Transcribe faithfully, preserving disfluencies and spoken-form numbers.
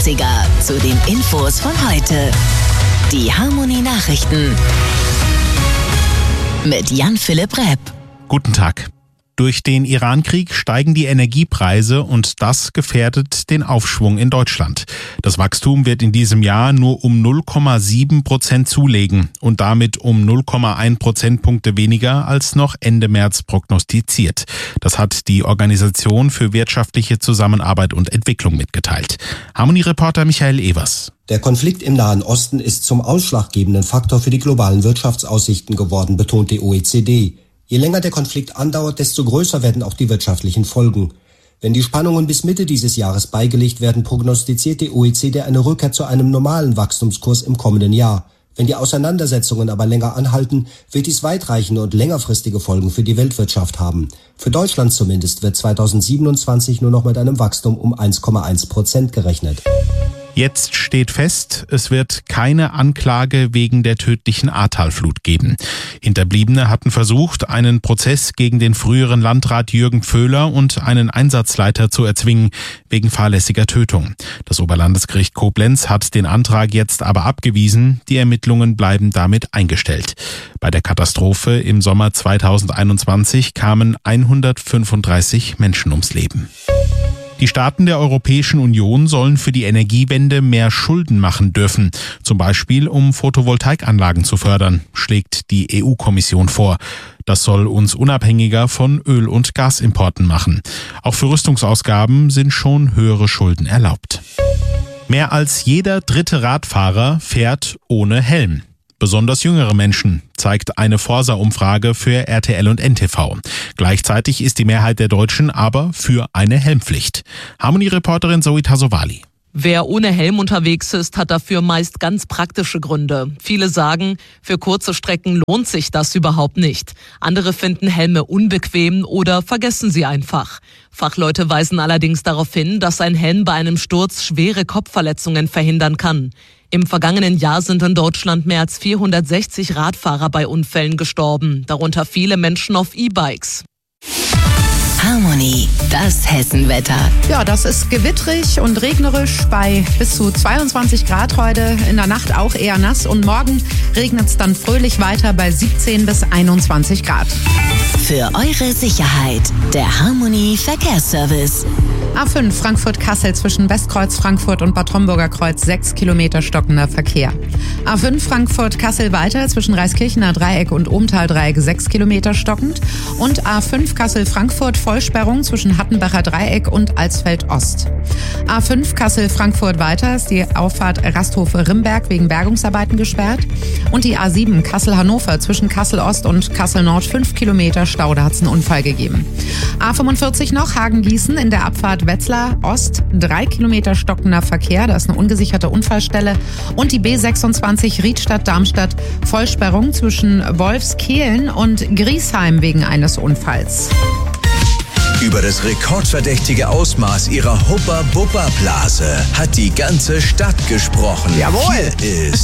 dreißiger zu den Infos von heute. Die Harmony Nachrichten mit Jan-Philipp Repp. Guten Tag. Durch den Iran-Krieg steigen die Energiepreise und das gefährdet den Aufschwung in Deutschland. Das Wachstum wird in diesem Jahr nur um null Komma sieben Prozent zulegen und damit um null Komma eins Prozentpunkte weniger als noch Ende März prognostiziert. Das hat die Organisation für wirtschaftliche Zusammenarbeit und Entwicklung mitgeteilt. Harmony-Reporter Michael Evers. Der Konflikt im Nahen Osten ist zum ausschlaggebenden Faktor für die globalen Wirtschaftsaussichten geworden, betont die O E C D. Je länger der Konflikt andauert, desto größer werden auch die wirtschaftlichen Folgen. Wenn die Spannungen bis Mitte dieses Jahres beigelegt werden, prognostiziert die O E C D eine Rückkehr zu einem normalen Wachstumskurs im kommenden Jahr. Wenn die Auseinandersetzungen aber länger anhalten, wird dies weitreichende und längerfristige Folgen für die Weltwirtschaft haben. Für Deutschland zumindest wird zweitausendsiebenundzwanzig nur noch mit einem Wachstum um eins Komma eins Prozent gerechnet. Jetzt steht fest, es wird keine Anklage wegen der tödlichen Ahrtal-Flut geben. Hinterbliebene hatten versucht, einen Prozess gegen den früheren Landrat Jürgen Pföhler und einen Einsatzleiter zu erzwingen, wegen fahrlässiger Tötung. Das Oberlandesgericht Koblenz hat den Antrag jetzt aber abgewiesen. Die Ermittlungen bleiben damit eingestellt. Bei der Katastrophe im Sommer zweitausendeinundzwanzig kamen hundertfünfunddreißig Menschen ums Leben. Die Staaten der Europäischen Union sollen für die Energiewende mehr Schulden machen dürfen, zum Beispiel um Photovoltaikanlagen zu fördern, schlägt die E U-Kommission vor. Das soll uns unabhängiger von Öl- und Gasimporten machen. Auch für Rüstungsausgaben sind schon höhere Schulden erlaubt. Mehr als jeder dritte Radfahrer fährt ohne Helm. Besonders jüngere Menschen, zeigt eine Forsa-Umfrage für R T L und N T V. Gleichzeitig ist die Mehrheit der Deutschen aber für eine Helmpflicht. Harmony-Reporterin Zoe Tasovali. Wer ohne Helm unterwegs ist, hat dafür meist ganz praktische Gründe. Viele sagen, für kurze Strecken lohnt sich das überhaupt nicht. Andere finden Helme unbequem oder vergessen sie einfach. Fachleute weisen allerdings darauf hin, dass ein Helm bei einem Sturz schwere Kopfverletzungen verhindern kann. Im vergangenen Jahr sind in Deutschland mehr als vierhundertsechzig Radfahrer bei Unfällen gestorben, darunter viele Menschen auf E-Bikes. Harmony, das Hessenwetter. Ja, das ist gewittrig und regnerisch bei bis zu zweiundzwanzig Grad heute. In der Nacht auch eher nass und morgen regnet es dann fröhlich weiter bei siebzehn bis einundzwanzig Grad. Für eure Sicherheit, der Harmony Verkehrsservice. A fünf Frankfurt-Kassel zwischen Westkreuz Frankfurt und Bad Homburger Kreuz sechs Kilometer stockender Verkehr. A fünf Frankfurt-Kassel weiter zwischen Reiskirchener Dreieck und Ohmtal-Dreieck sechs Kilometer stockend. Und A fünf Kassel-Frankfurt Vollsperrung zwischen Hattenbacher Dreieck und Alsfeld Ost. A fünf Kassel-Frankfurt weiter ist die Auffahrt Rasthof-Rimberg wegen Bergungsarbeiten gesperrt. Und die A sieben Kassel-Hannover zwischen Kassel Ost und Kassel Nord fünf Kilometer Stau, da hat es einen Unfall gegeben. A fünfundvierzig noch Hagen-Gießen in der Abfahrt Wetzlar Ost, drei Kilometer stockender Verkehr, da ist eine ungesicherte Unfallstelle. Und die B sechsundzwanzig Riedstadt-Darmstadt Vollsperrung zwischen Wolfskehlen und Griesheim wegen eines Unfalls. Über das rekordverdächtige Ausmaß ihrer Hubba-Bubba-Blase hat die ganze Stadt gesprochen. Jawohl! Hier ist